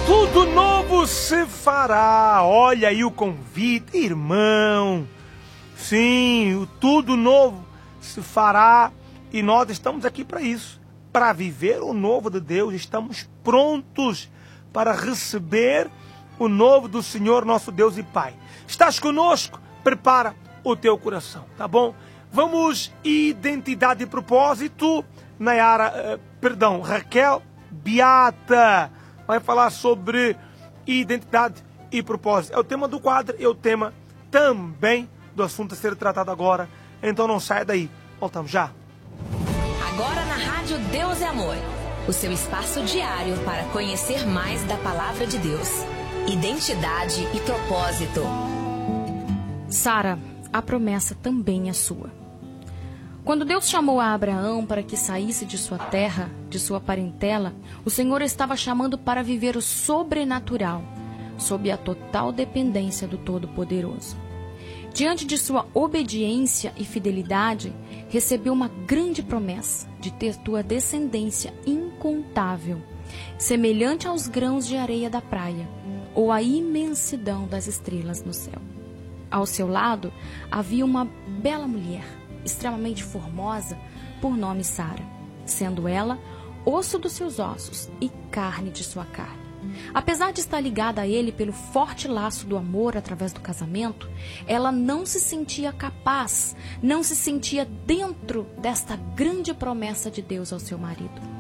Tudo novo se fará. Olha aí o convite, irmão. Sim, o tudo novo se fará e nós estamos aqui para isso, para viver o novo de Deus. Estamos prontos para receber o novo do Senhor, nosso Deus e Pai. Estás conosco? Prepara o teu coração, tá bom? Vamos, identidade e propósito. Raquel Beata vai falar sobre identidade e propósito. É o tema do quadro, é o tema também do assunto a ser tratado agora. Então não saia daí. Voltamos já. Agora na Rádio Deus é Amor. O seu espaço diário para conhecer mais da Palavra de Deus. Identidade e propósito. Sara, a promessa também é sua. Quando Deus chamou a Abraão para que saísse de sua terra, de sua parentela, o Senhor estava chamando para viver o sobrenatural, sob a total dependência do Todo-Poderoso. Diante de sua obediência e fidelidade, recebeu uma grande promessa de ter tua descendência incontável, semelhante aos grãos de areia da praia, ou à imensidão das estrelas no céu. Ao seu lado havia uma bela mulher, extremamente formosa, por nome Sara, sendo ela osso dos seus ossos e carne de sua carne. Apesar de estar ligada a ele pelo forte laço do amor através do casamento, ela não se sentia capaz, não se sentia dentro desta grande promessa de Deus ao seu marido.